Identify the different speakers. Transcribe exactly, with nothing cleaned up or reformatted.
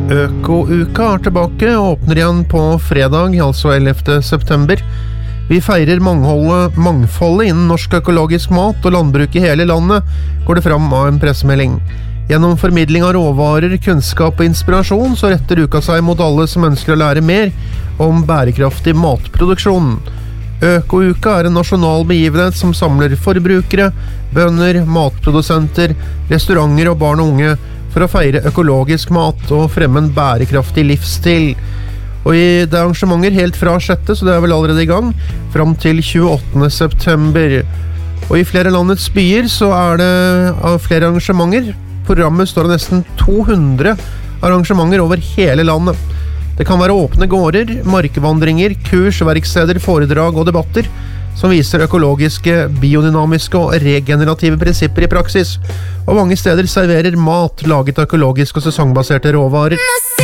Speaker 1: Øko-uka er tilbake og åpner igjen på fredag, altså ellevte september. Vi feirer mangfoldet, mangfoldet innen norsk økologisk mat og landbruk i hele landet, går det fram av en pressemelding. Gjennom formidling av råvarer, kunnskap og inspirasjon så retter uka seg mot alle som ønsker å lære mer om bærekraftig matproduksjon. Øko-uka er en nasjonal begivenhet som samler forbrukere, bønder, matprodusenter, restauranter og barn og unge for å feire økologisk mat og fremme en bærekraftig livsstil. Og i det arrangementer helt fra sjette, så det er vel allerede i gang, fram til tjueåttende september. Og i flere landets byer så er det av flere arrangementer. Programmet står av nesten to hundre arrangementer over hele landet. Det kan være åpne gårder, markvandringer, kurs, verksteder, foredrag og debatter som viser økologiske, biodynamiske og regenerative prinsipper i praksis. Og mange steder serverer mat laget av økologiske og sesongbaserte råvarer.